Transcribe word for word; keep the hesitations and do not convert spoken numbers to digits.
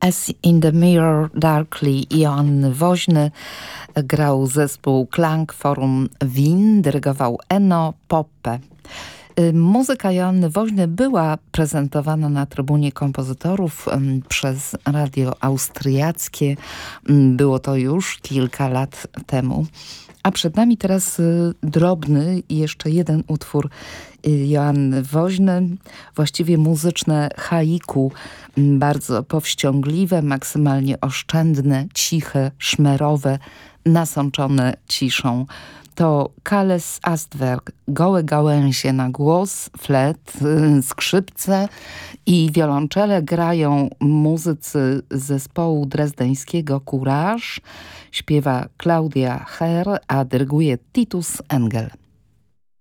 As in the Mirror Darkly Joanny Woźny, grał zespół Klang Forum Wien, dyrygował Enno Poppe. Muzyka Joanny Woźny była prezentowana na Trybunie Kompozytorów przez radio austriackie. Było to już kilka lat temu. A przed nami teraz drobny i jeszcze jeden utwór Joanny Woźny, właściwie muzyczne haiku, bardzo powściągliwe, maksymalnie oszczędne, ciche, szmerowe, nasączone ciszą. To Kalles Astwerk, gołe gałęzie na głos, flet, skrzypce i wiolonczele grają muzycy zespołu drezdeńskiego Courage. Śpiewa Claudia Herr, a dyryguje Titus Engel.